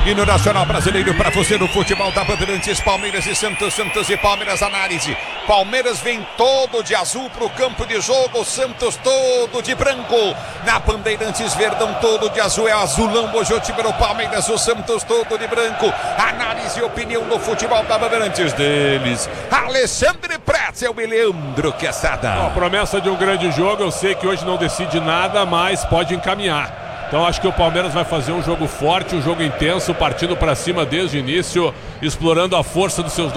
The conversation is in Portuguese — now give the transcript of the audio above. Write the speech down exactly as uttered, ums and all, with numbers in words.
E no Nacional Brasileiro, para você no futebol da Bandeirantes, Palmeiras e Santos, Santos e Palmeiras, análise. Palmeiras vem todo de azul para o campo de jogo, Santos todo de branco. Na Bandeirantes, Verdão todo de azul, é azulão hoje o time do Palmeiras, o Santos todo de branco. Análise e opinião do futebol da Bandeirantes deles. Alexandre Pretzel e Leandro Quesada. A promessa de um grande jogo, eu sei que hoje não decide nada, mas pode encaminhar. Então acho que o Palmeiras vai fazer um jogo forte, um jogo intenso, partindo para cima desde o início, explorando a força dos seus